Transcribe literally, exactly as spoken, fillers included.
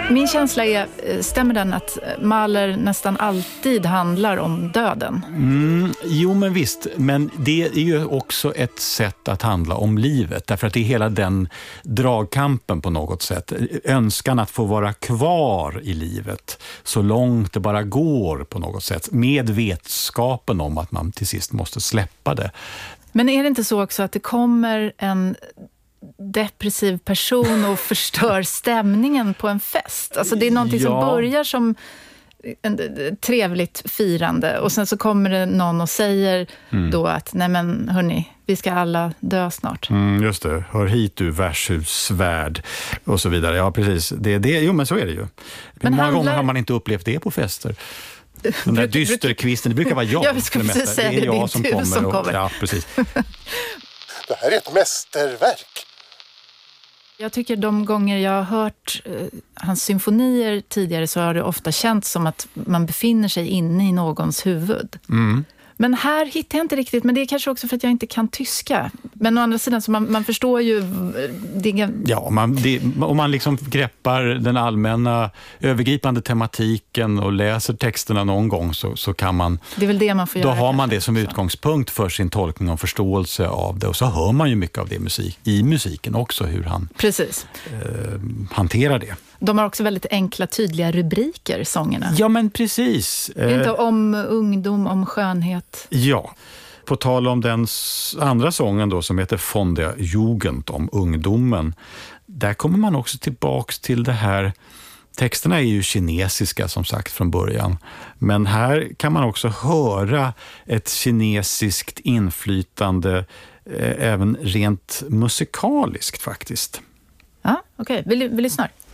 Min känsla är, stämmer den att Mahler nästan alltid handlar om döden? Mm, jo men visst, men det är ju också ett sätt att handla om livet. Därför att det är hela den dragkampen på något sätt. Önskan att få vara kvar i livet så långt det bara går på något sätt. Med vetskapen om att man till sist måste släppa det. Men är det inte så också att det kommer en depressiv person och förstör stämningen på en fest? Alltså det är någonting ja. som börjar som en trevligt firande och sen så kommer det någon och säger mm. då att nej men hörni, vi ska alla dö snart. Mm, just det, hör hit du värdshusvärd och så vidare. Ja precis, det, det, jo men så är det ju. Men många handlar... gånger har man inte upplevt det på fester. Den där dysterkvisten, det brukar vara jag. Jag skulle precis säga det, det är jag som kommer. Som kommer. Och, ja, precis. Det här är ett mästerverk. Jag tycker de gånger jag har hört eh, hans symfonier tidigare så har det ofta känts som att man befinner sig inne i någons huvud. Mm. Men här hittar jag inte riktigt, men det är kanske också för att jag inte kan tyska. Men å andra sidan så man, man förstår ju... Det... Ja, man, det, om man liksom greppar den allmänna övergripande tematiken och läser texterna någon gång så, så kan man... Det är väl det man får då göra. Då har man kanske, det som utgångspunkt för sin tolkning och förståelse av det. Och så hör man ju mycket av det musik, i musiken också, hur han Precis. Eh, hanterar det. De har också väldigt enkla, tydliga rubriker, sångerna. Ja, men precis. Det är inte om ungdom, om skönhet. Ja, på tal om den andra sången då som heter Von der Jugend, om ungdomen. Där kommer man också tillbaks till det här. Texterna är ju kinesiska som sagt från början. Men här kan man också höra ett kinesiskt inflytande eh, även rent musikaliskt faktiskt. Ja, okej. Okay. Vi, vi lyssnar.